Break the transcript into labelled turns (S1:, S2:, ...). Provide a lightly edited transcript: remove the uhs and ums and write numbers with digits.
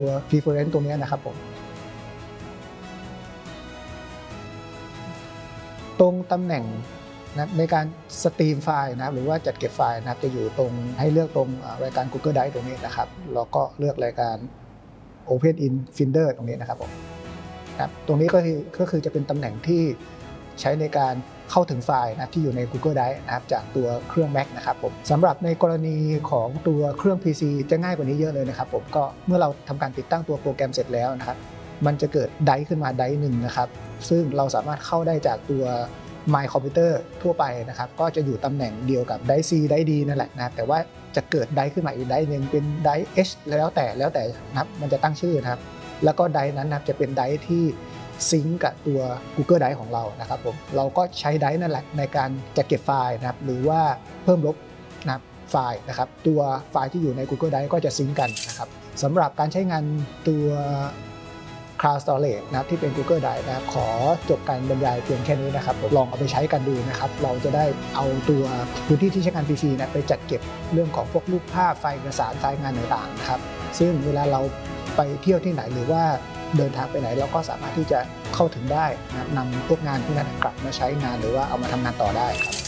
S1: ตัว preference ตรงนี้นะครับผมตรงตำแหน่งนะในการสตรีมไฟล์นะครับหรือว่าจัดเก็บไฟล์นะครับจะอยู่ตรงให้เลือกตรงรายการ Google Drive ตรงนี้นะครับแล้วก็เลือกรายการ Open in Finder ตรงนี้นะครับผมครับตรงนี้ก็คือจะเป็นตำแหน่งที่ใช้ในการเข้าถึงไฟล์นะที่อยู่ใน Google Drive นะครับจากตัวเครื่อง Mac นะครับผมสำหรับในกรณีของตัวเครื่อง PC จะง่ายกว่านี้เยอะเลยนะครับผมก็เมื่อเราทำการติดตั้งตัวโปรแกรมเสร็จแล้วนะครับมันจะเกิดไดรฟ์ขึ้นมาไดรฟ์หนึ่งนะครับซึ่งเราสามารถเข้าได้จากตัว My Computer ทั่วไปนะครับก็จะอยู่ตำแหน่งเดียวกับไดรฟ์ C ไดรฟ์ D นั่นแหละนะแต่ว่าจะเกิดไดรฟ์ขึ้นมาอีกไดรฟ์หนึ่งเป็นไดรฟ์ H แล้วแต่นะครับมันจะตั้งชื่อนะครับแล้วก็ไดรฟ์นั้นนะครับจะเป็นไดรฟ์ที่ซิงก์กับตัว Google Drive ของเรานะครับผมเราก็ใช้ไดรฟ์นั่นแหละในการจัดเก็บไฟล์นะครับหรือว่าเพิ่มลบนะครับไฟล์นะครับตัวไฟล์ที่อยู่ใน Google Drive ก็จะซิงก์กันนะครับสำหรับการใช้งานตัว Cloud Storage นะครับที่เป็น Google Drive นะครับขอจบการบรรยายเพียงแค่นี้นะครับลองเอาไปใช้กันดูนะครับเราจะได้เอาตัวพื้นที่ที่ใช้งานฟรีๆนะไปจัดเก็บเรื่องของพวกรูปภาพไฟล์เอกสารไฟล์งานต่างๆนะครับซึ่งเวลาเราไปเที่ยวที่ไหนหรือว่าเดินทางไปไหนเราก็สามารถที่จะเข้าถึงได้นะครับนำพวกงานพวกนั้นกลับมาใช้งานหรือว่าเอามาทำงานต่อได้ครับ